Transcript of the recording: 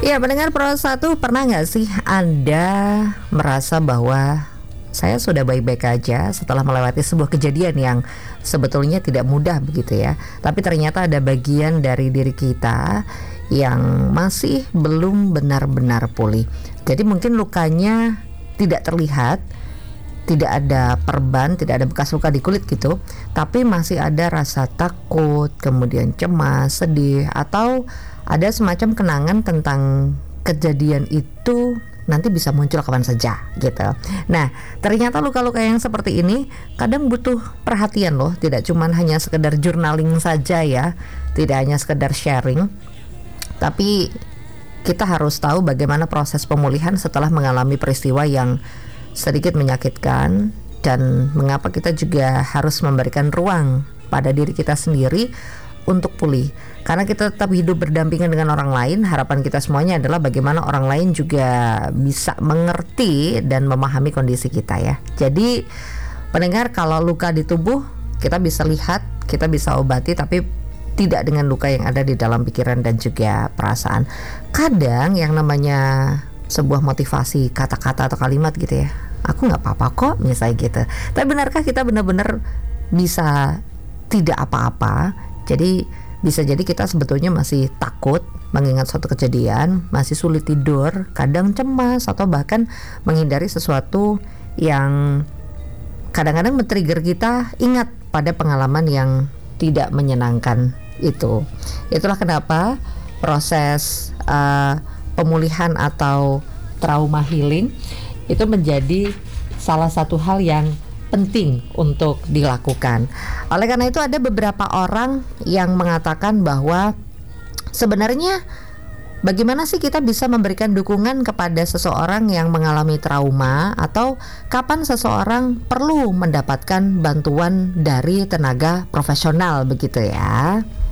Ya, mendengar Pro 1, pernah nggak sih Anda merasa bahwa saya sudah baik-baik aja setelah melewati sebuah kejadian yang sebetulnya tidak mudah begitu ya, tapi ternyata ada bagian dari diri kita yang masih belum benar-benar pulih. Jadi mungkin lukanya tidak terlihat, tidak ada perban, tidak ada bekas luka di kulit gitu, tapi masih ada rasa takut, kemudian cemas, sedih, atau ada semacam kenangan tentang kejadian itu nanti bisa muncul kapan saja gitu. Nah, ternyata luka-luka yang seperti ini kadang butuh perhatian loh, tidak cuman hanya sekedar journaling saja ya, tidak hanya sekedar sharing, tapi kita harus tahu bagaimana proses pemulihan setelah mengalami peristiwa yang sedikit menyakitkan, dan mengapa kita juga harus memberikan ruang pada diri kita sendiri untuk pulih. Karena kita tetap hidup berdampingan dengan orang lain, harapan kita semuanya adalah bagaimana orang lain juga bisa mengerti dan memahami kondisi kita ya. Jadi pendengar, kalau luka di tubuh kita bisa lihat, kita bisa obati, tapi tidak dengan luka yang ada di dalam pikiran dan juga perasaan. Kadang yang namanya sebuah motivasi, kata-kata atau kalimat gitu ya, aku gak apa-apa kok misalnya gitu, tapi benarkah kita benar-benar bisa tidak apa-apa? Jadi bisa jadi kita sebetulnya masih takut mengingat suatu kejadian, masih sulit tidur, kadang cemas, atau bahkan menghindari sesuatu yang kadang-kadang men-trigger kita ingat pada pengalaman yang tidak menyenangkan itu. Itulah kenapa proses pemulihan atau trauma healing itu menjadi salah satu hal yang penting untuk dilakukan. Oleh karena itu ada beberapa orang yang mengatakan bahwa sebenarnya bagaimana sih kita bisa memberikan dukungan kepada seseorang yang mengalami trauma, atau kapan seseorang perlu mendapatkan bantuan dari tenaga profesional begitu ya.